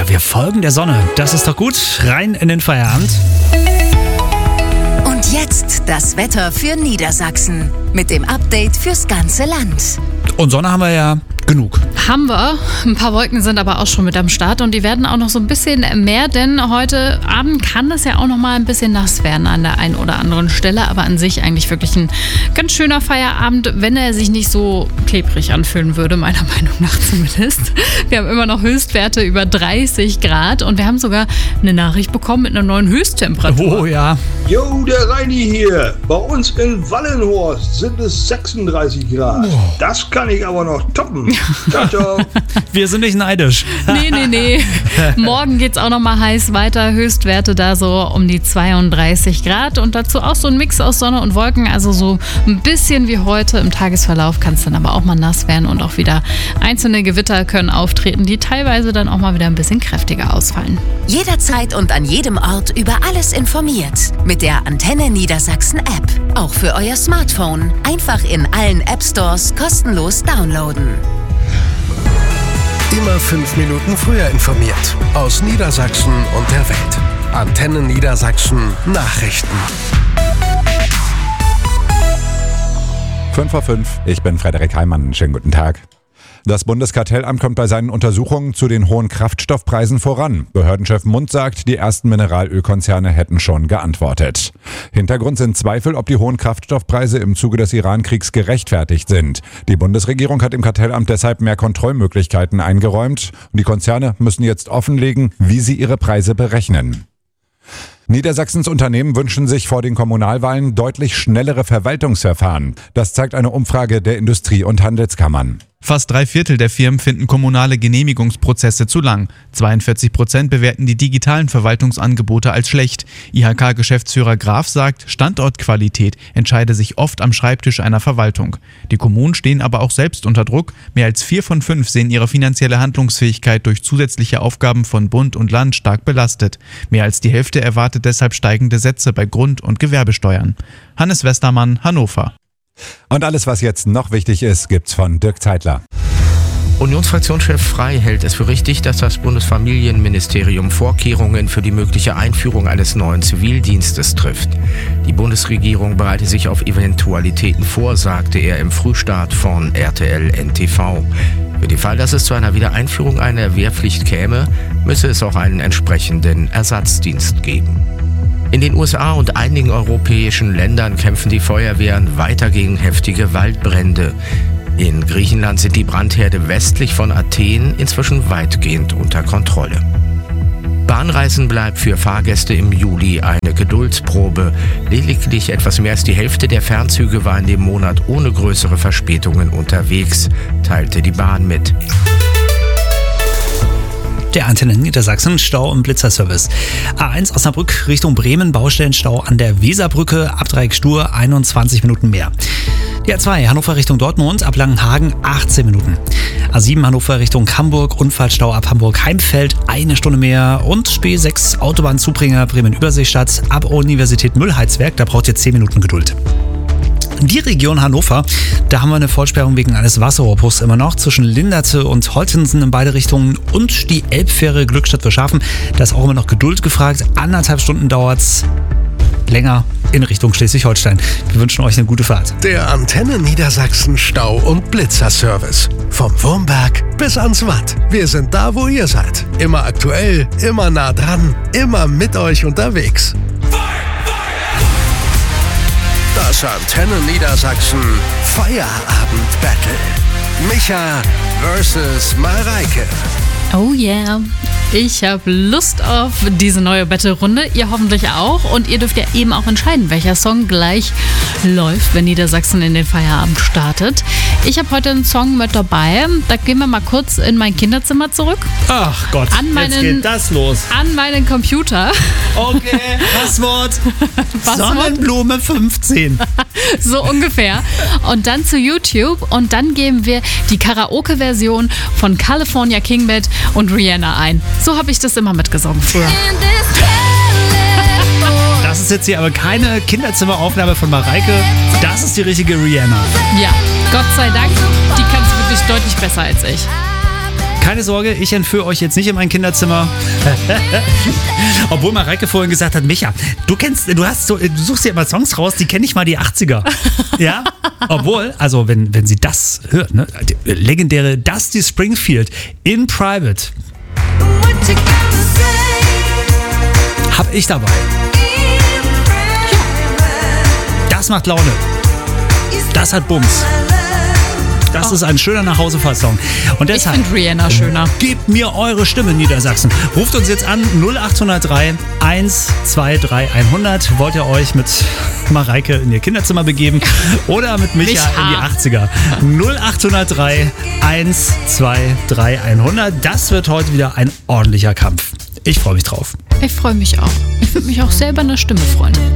Ja, wir folgen der Sonne. Das ist doch gut. Rein in den Feierabend. Und jetzt das Wetter für Niedersachsen mit dem Update fürs ganze Land. Und Sonne haben wir ja genug. Haben wir. Ein paar Wolken sind aber auch schon mit am Start und die werden auch noch so ein bisschen mehr, denn heute Abend kann das ja auch noch mal ein bisschen nass werden an der einen oder anderen Stelle, aber an sich eigentlich wirklich ein ganz schöner Feierabend, wenn er sich nicht so klebrig anfühlen würde, meiner Meinung nach zumindest. Wir haben immer noch Höchstwerte über 30 Grad und wir haben sogar eine Nachricht bekommen mit einer neuen Höchsttemperatur. Oh ja. Jo, der Reini hier. Bei uns in Wallenhorst sind es 36 Grad. Das kann ich aber noch toppen. Ciao, ciao. Wir sind nicht neidisch. Nee. Morgen geht's auch noch mal heiß weiter. Höchstwerte da so um die 32 Grad und dazu auch so ein Mix aus Sonne und Wolken. Also so ein bisschen wie heute im Tagesverlauf kann es dann aber auch mal nass werden und auch wieder einzelne Gewitter können auftreten, die teilweise dann auch mal wieder ein bisschen kräftiger ausfallen. Jederzeit und an jedem Ort über alles informiert. Mit der Antenne Niedersachsen App. Auch für euer Smartphone. Einfach in allen App Stores kostenlos downloaden. Immer 5 Minuten früher informiert. Aus Niedersachsen und der Welt. Antenne Niedersachsen Nachrichten. 5:05 ich bin Frederik Heimann. Schönen guten Tag. Das Bundeskartellamt kommt bei seinen Untersuchungen zu den hohen Kraftstoffpreisen voran. Behördenchef Mund sagt, die ersten Mineralölkonzerne hätten schon geantwortet. Hintergrund sind Zweifel, ob die hohen Kraftstoffpreise im Zuge des Iran-Kriegs gerechtfertigt sind. Die Bundesregierung hat dem Kartellamt deshalb mehr Kontrollmöglichkeiten eingeräumt. Und die Konzerne müssen jetzt offenlegen, wie sie ihre Preise berechnen. Niedersachsens Unternehmen wünschen sich vor den Kommunalwahlen deutlich schnellere Verwaltungsverfahren. Das zeigt eine Umfrage der Industrie- und Handelskammern. Fast 3/4 der Firmen finden kommunale Genehmigungsprozesse zu lang. 42% bewerten die digitalen Verwaltungsangebote als schlecht. IHK-Geschäftsführer Graf sagt, Standortqualität entscheide sich oft am Schreibtisch einer Verwaltung. Die Kommunen stehen aber auch selbst unter Druck. Mehr als 4 von 5 sehen ihre finanzielle Handlungsfähigkeit durch zusätzliche Aufgaben von Bund und Land stark belastet. Mehr als die Hälfte erwartet deshalb steigende Sätze bei Grund- und Gewerbesteuern. Hannes Westermann, Hannover. Und alles, was jetzt noch wichtig ist, gibt's von Dirk Zeitler. Unionsfraktionschef Frey hält es für richtig, dass das Bundesfamilienministerium Vorkehrungen für die mögliche Einführung eines neuen Zivildienstes trifft. Die Bundesregierung bereite sich auf Eventualitäten vor, sagte er im Frühstart von RTL NTV. Für den Fall, dass es zu einer Wiedereinführung einer Wehrpflicht käme, müsse es auch einen entsprechenden Ersatzdienst geben. In den USA und einigen europäischen Ländern kämpfen die Feuerwehren weiter gegen heftige Waldbrände. In Griechenland sind die Brandherde westlich von Athen inzwischen weitgehend unter Kontrolle. Bahnreisen bleibt für Fahrgäste im Juli eine Geduldsprobe. Lediglich etwas mehr als die Hälfte der Fernzüge war in dem Monat ohne größere Verspätungen unterwegs, teilte die Bahn mit. Der Antenne Niedersachsen Stau- und Blitzerservice. A1 Osnabrück Richtung Bremen, Baustellenstau an der Weserbrücke, ab Dreieck Stur 21 Minuten mehr. Die A2 Hannover Richtung Dortmund, ab Langenhagen 18 Minuten. A7 Hannover Richtung Hamburg, Unfallstau ab Hamburg-Heimfeld 1 Stunde mehr. Und B6 Autobahnzubringer Bremen-Überseestadt, ab Universität Müllheizwerk, da braucht ihr 10 Minuten Geduld. Die Region Hannover, da haben wir eine Vollsperrung wegen eines Wasserrohrbruchs immer noch zwischen Linderte und Holtensen in beide Richtungen und die Elbfähre Glückstadt für Schafen. Da ist auch immer noch Geduld gefragt. 1,5 Stunden dauert's länger in Richtung Schleswig-Holstein. Wir wünschen euch eine gute Fahrt. Der Antenne Niedersachsen Stau- und Blitzerservice. Vom Wurmberg bis ans Watt. Wir sind da, wo ihr seid. Immer aktuell, immer nah dran, immer mit euch unterwegs. Das Antenne Niedersachsen Feierabend-Battle. Micha versus Mareike. Oh yeah. Ich habe Lust auf diese neue Battle-Runde. Ihr hoffentlich auch. Und ihr dürft ja eben auch entscheiden, welcher Song gleich läuft, wenn Niedersachsen in den Feierabend startet. Ich habe heute einen Song mit dabei. Da gehen wir mal kurz in mein Kinderzimmer zurück. Ach Gott, jetzt geht das los. An meinen Computer. Okay, Passwort. Sonnenblume 15. So ungefähr. Und dann zu YouTube. Und dann geben wir die Karaoke-Version von California King Bed und Rihanna ein. So habe ich das immer mitgesungen früher. Das ist jetzt hier aber keine Kinderzimmeraufnahme von Mareike. Das ist die richtige Rihanna. Ja, Gott sei Dank. Die kann es wirklich deutlich besser als ich. Keine Sorge, ich entführe euch jetzt nicht in mein Kinderzimmer. Obwohl Mareike vorhin gesagt hat, Micha, du suchst dir immer Songs raus, die kenne ich mal die 80er. Ja? Obwohl, also wenn sie das hört, ne? Die legendäre Dusty Springfield in Private. Hab ich dabei. Das macht Laune. Das hat Bums. Das ist ein schöner Nachhausefahrt-Song. Und deshalb, ich finde Rihanna schöner. Gebt mir eure Stimme, Niedersachsen. Ruft uns jetzt an 0803 123 100. Wollt ihr euch mit Mareike in ihr Kinderzimmer begeben oder mit Micha in die 80er? 0803 123 100. Das wird heute wieder ein ordentlicher Kampf. Ich freue mich drauf. Ich freue mich auch. Ich würde mich auch selber eine Stimme freuen.